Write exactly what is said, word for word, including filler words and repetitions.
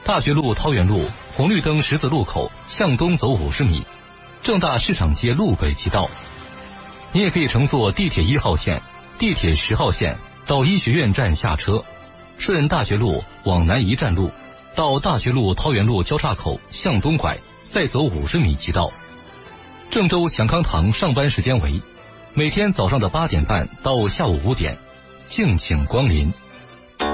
大学路、桃园路红绿灯十字路口向东走五十米，正大市场街路北即到。你也可以乘坐地铁一号线、地铁十号线到医学院站下车，顺大学路往南一站路，到大学路、桃园路交叉口向东拐，再走五十米即到。郑州祥康堂上班时间为每天早上的八点半到下午五点，敬请光临。